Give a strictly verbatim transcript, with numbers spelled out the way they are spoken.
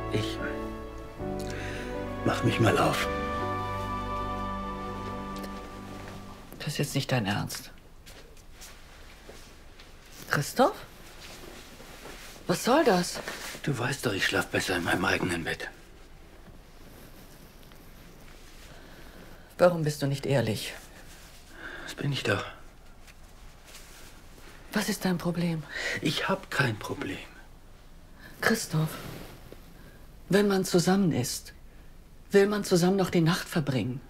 Ich mach mich mal auf. Das ist jetzt nicht dein Ernst. Christoph? Was soll das? Du weißt doch, ich schlaf besser in meinem eigenen Bett. Warum bist du nicht ehrlich? Das bin ich doch. Was ist dein Problem? Ich hab kein Problem. Christoph, wenn man zusammen ist, will man zusammen noch die Nacht verbringen.